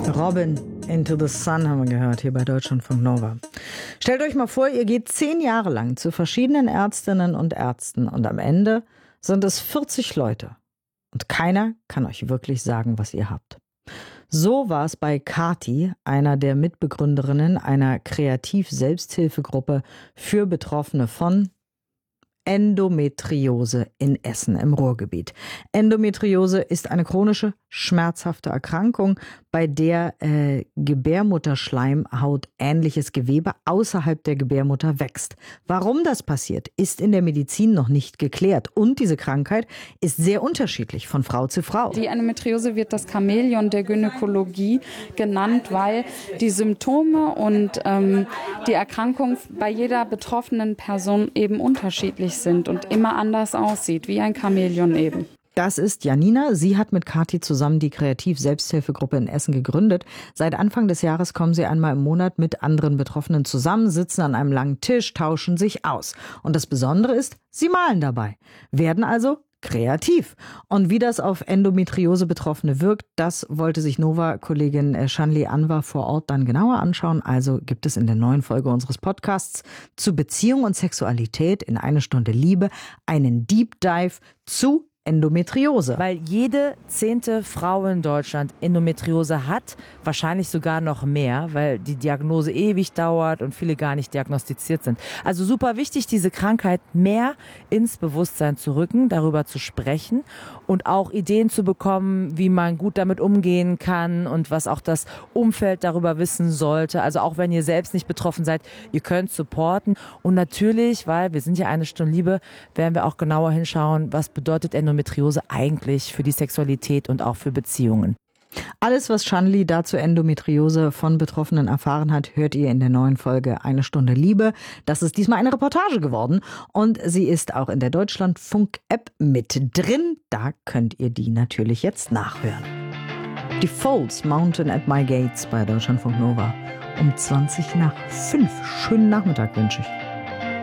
Robin, Into the Sun haben wir gehört, hier bei Deutschlandfunk Nova. Stellt euch mal vor, ihr geht 10 Jahre lang zu verschiedenen Ärztinnen und Ärzten und am Ende sind es 40 Leute. Und keiner kann euch wirklich sagen, was ihr habt. So war es bei Kati, einer der Mitbegründerinnen einer Kreativ-Selbsthilfegruppe für Betroffene von Endometriose in Essen im Ruhrgebiet. Endometriose ist eine chronische, schmerzhafte Erkrankung, bei der Gebärmutterschleimhaut ähnliches Gewebe außerhalb der Gebärmutter wächst. Warum das passiert, ist in der Medizin noch nicht geklärt. Und diese Krankheit ist sehr unterschiedlich von Frau zu Frau. Die Endometriose wird das Chamäleon der Gynäkologie genannt, weil die Symptome und die Erkrankung bei jeder betroffenen Person eben unterschiedlich sind und immer anders aussieht, wie ein Chamäleon eben. Das ist Janina. Sie hat mit Kati zusammen die Kreativ-Selbsthilfegruppe in Essen gegründet. Seit Anfang des Jahres kommen sie einmal im Monat mit anderen Betroffenen zusammen, sitzen an einem langen Tisch, tauschen sich aus. Und das Besondere ist, sie malen dabei, werden also kreativ. Und wie das auf Endometriose-Betroffene wirkt, das wollte sich Nova-Kollegin Shanli Anwar vor Ort dann genauer anschauen. Also gibt es in der neuen Folge unseres Podcasts zu Beziehung und Sexualität in 1 Stunde Liebe einen Deep Dive zu Endometriose. Weil jede 10. Frau in Deutschland Endometriose hat, wahrscheinlich sogar noch mehr, weil die Diagnose ewig dauert und viele gar nicht diagnostiziert sind. Also super wichtig, diese Krankheit mehr ins Bewusstsein zu rücken, darüber zu sprechen und auch Ideen zu bekommen, wie man gut damit umgehen kann und was auch das Umfeld darüber wissen sollte. Also auch wenn ihr selbst nicht betroffen seid, ihr könnt supporten. Und natürlich, weil wir sind ja 1 Stunde Liebe, werden wir auch genauer hinschauen, was bedeutet Endometriose eigentlich für die Sexualität und auch für Beziehungen. Alles, was Shanli dazu Endometriose von Betroffenen erfahren hat, hört ihr in der neuen Folge 1 Stunde Liebe. Das ist diesmal eine Reportage geworden und sie ist auch in der Deutschlandfunk-App mit drin. Da könnt ihr die natürlich jetzt nachhören. Die Folds, Mountain at My Gates bei Deutschlandfunk Nova. Um 5:20. Schönen Nachmittag wünsche ich.